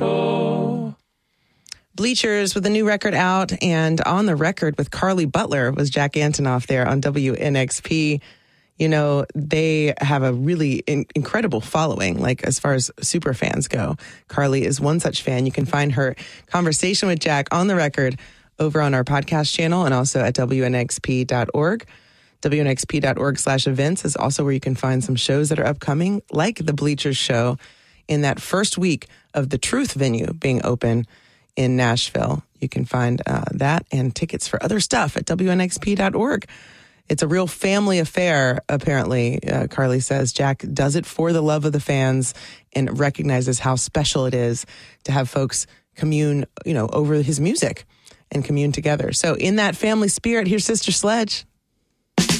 Show. Bleachers with a new record out, and on the record with Carly Butler was Jack Antonoff there on WNXP. You know, they have a really incredible following, like as far as super fans go. Carly is one such fan. You can find her conversation with Jack on the record over on our podcast channel and also at WNXP.org. WNXP.org/events is also where you can find some shows that are upcoming, like the Bleachers show in that first week of the Truth venue being open in Nashville. You can find that and tickets for other stuff at WNXP.org. It's a real family affair, apparently, Carly says. Jack does it for the love of the fans and recognizes how special it is to have folks commune, over his music and commune together. So in that family spirit, here's Sister Sledge.